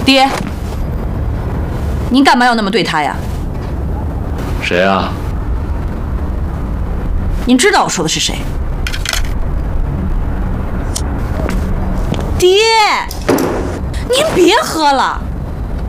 爹，您干嘛要那么对他呀？ 谁啊？ 您知道我说的是谁？爹，您别喝了。